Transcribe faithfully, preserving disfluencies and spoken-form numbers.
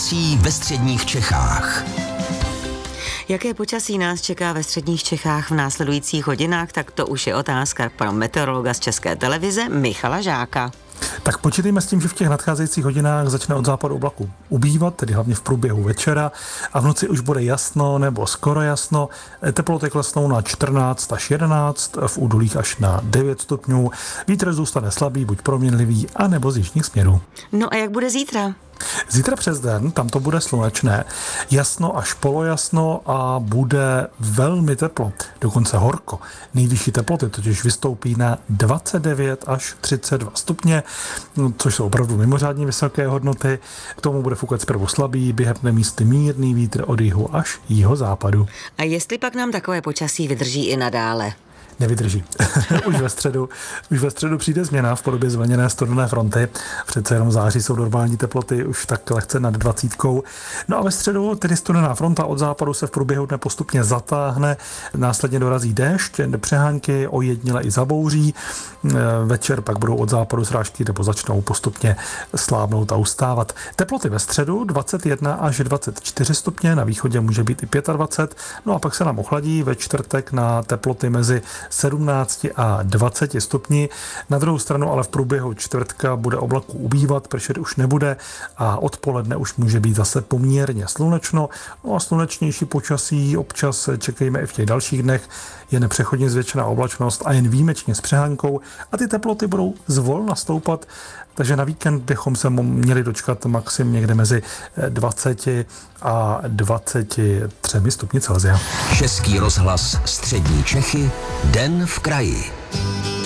počasí ve středních Čechách. Jaké počasí nás čeká ve středních Čechách v následujících hodinách, tak to už je otázka pro meteorologa z České televize Michala Žáka. Tak počítejme s tím, že v těch nadcházejících hodinách začne od západu oblaku ubývat, tedy hlavně v průběhu večera, a v noci už bude jasno nebo skoro jasno. Teploty klesnou na čtrnáct až jedenáct, v údolích až na devět stupňů. Vítr zůstane slabý, buď proměnlivý, anebo z jižních směrů. No a jak bude zítra? Zítra přes den, tam to bude slunečné, jasno až polojasno a bude velmi teplo, dokonce horko. Nejvyšší teploty totiž vystoupí na dvacet devět až třicet dva stupně, což jsou opravdu mimořádně vysoké hodnoty. K tomu bude foukat zprvu slabý, během místy mírný vítr od jihu až jihozápadu. A jestli pak nám takové počasí vydrží i nadále? Nevydrží. už ve středu, už ve středu přijde změna v podobě zvlněné studené fronty. Přece jenom v září jsou normální teploty už tak lehce nad dvacítkou. No a ve středu tedy studená fronta od západu se v průběhu dne postupně zatáhne, následně dorazí déšť, přehánky ojediněle i zabouří. Večer pak budou od západu srážky nebo začnou postupně slábnout a ustávat. Teploty ve středu dvacet jedna až dvacet čtyři stupně, na východě může být i dvacet pět, no a pak se nám ochladí ve čtvrtek na teploty mezi sedmnáct a dvacet stupni. Na druhou stranu ale v průběhu čtvrtka bude oblaků ubývat, pršet už nebude a odpoledne už může být zase poměrně slunečno. No a slunečnější počasí občas čekejme i v těch dalších dnech. Je nepřechodně zvětšená oblačnost a jen výjimečně s přehánkou a ty teploty budou zvolna stoupat, takže na víkend bychom se měli dočkat maxim někde mezi dvacet a dvacet tři stupni Celsia. Český rozhlas střední Čechy, den v kraji.